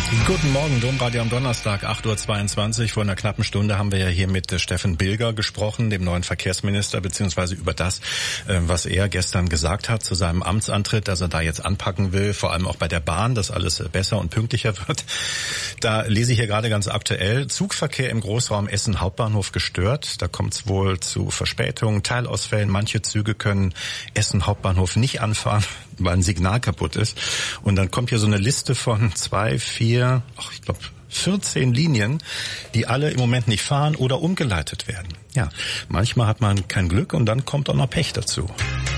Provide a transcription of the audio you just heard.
Guten Morgen, Domradio am Donnerstag, 8.22 Uhr. Vor einer knappen Stunde haben wir ja hier mit Steffen Bilger gesprochen, dem neuen Verkehrsminister, beziehungsweise über das, was er gestern gesagt hat zu seinem Amtsantritt, dass er da jetzt anpacken will, vor allem auch bei der Bahn, dass alles besser und pünktlicher wird. Da lese ich hier gerade ganz aktuell, Zugverkehr im Großraum Essen Hauptbahnhof gestört. Da kommt es wohl zu Verspätungen, Teilausfällen. Manche Züge können Essen Hauptbahnhof nicht anfahren, weil ein Signal kaputt ist. Und dann kommt hier so eine Liste von 14 Linien, die alle im Moment nicht fahren oder umgeleitet werden. Ja, manchmal hat man kein Glück und dann kommt auch noch Pech dazu.